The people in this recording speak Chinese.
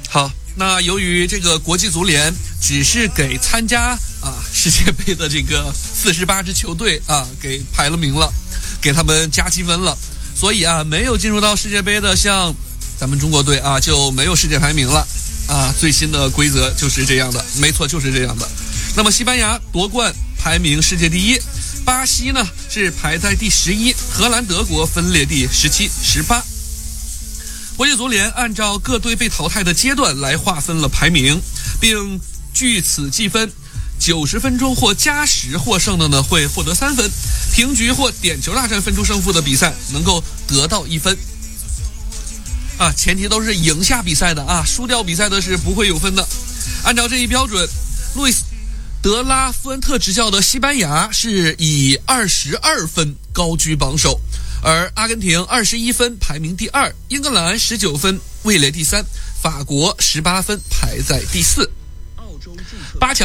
好，那由于这个国际足联只是给参加世界杯的这个48支球队给排了名了，给他们加积分了，所以没有进入到世界杯的像咱们中国队就没有世界排名了最新的规则就是这样的，没错，就是这样的。那么西班牙夺冠排名世界第一，巴西呢是排在第11，荷兰、德国分列第17、18。国际足联按照各队被淘汰的阶段来划分了排名，并据此计分。90分钟或加时获胜的呢会获得3分，平局或点球大战分出胜负的比赛能够得到1分。前提都是赢下比赛的输掉比赛的是不会有分的。按照这一标准，路易斯德拉夫恩特执教的西班牙是以22分高居榜首，而阿根廷21分排名第2，英格兰19分位列第3，法国18分排在第4。8强